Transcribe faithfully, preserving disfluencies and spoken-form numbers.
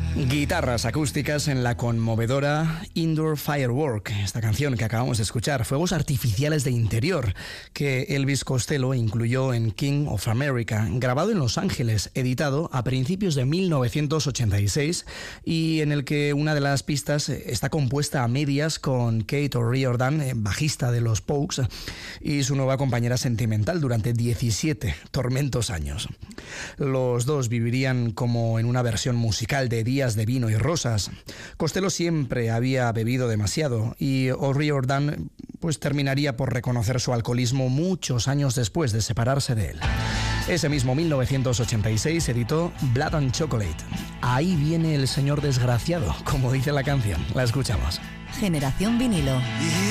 Guitarras acústicas en la conmovedora Indoor Firework, esta canción que acabamos de escuchar, fuegos artificiales de interior, que Elvis Costello incluyó en King of America, grabado en Los Ángeles, editado a principios de mil novecientos ochenta y seis, y en el que una de las pistas está compuesta a medias con Kate O'Riordan, bajista de los Pogues, y su nueva compañera sentimental durante diecisiete tormentos años. Los dos vivirían como en una versión musical de Días de vino y rosas. Costello siempre había bebido demasiado y O'Riordan pues terminaría por reconocer su alcoholismo muchos años después de separarse de él. Ese mismo mil novecientos ochenta y seis editó Blood and Chocolate. Ahí viene el señor desgraciado, como dice la canción. La escuchamos. Generación Vinilo.